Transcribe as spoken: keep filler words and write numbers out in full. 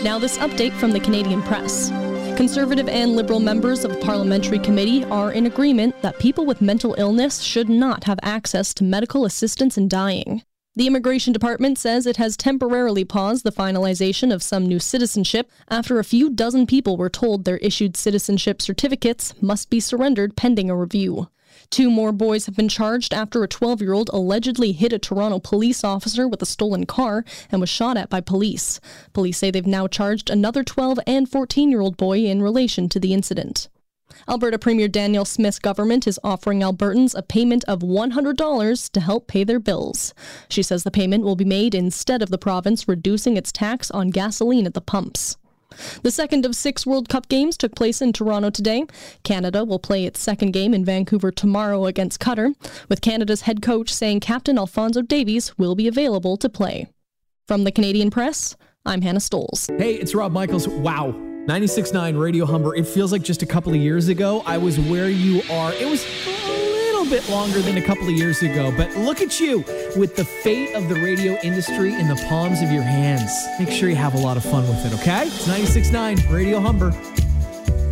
Now this update from the Canadian Press. Conservative and Liberal members of a parliamentary committee are in agreement that people with mental illness should not have access to medical assistance in dying. The Immigration Department says it has temporarily paused the finalization of some new citizenship after a few dozen people were told their issued citizenship certificates must be surrendered pending a review. Two more boys have been charged after a twelve-year-old allegedly hit a Toronto police officer with a stolen car and was shot at by police. Police say they've now charged another twelve and fourteen-year-old boy in relation to the incident. Alberta Premier Danielle Smith's government is offering Albertans a payment of one hundred dollars to help pay their bills. She says the payment will be made instead of the province reducing its tax on gasoline at the pumps. The second of six World Cup games took place in Toronto today. Canada will play its second game in Vancouver tomorrow against Qatar, with Canada's head coach saying Captain Alphonso Davies will be available to play. From the Canadian Press, I'm Hannah Stoles. Hey, it's Rob Michaels. Wow. ninety-six point nine Radio Humber. It feels like just a couple of years ago I was where you are. It was a little bit longer than a couple of years ago, but look at you with the fate of the radio industry in the palms of your hands. Make sure you have a lot of fun with it, okay? It's ninety-six point nine Radio Humber.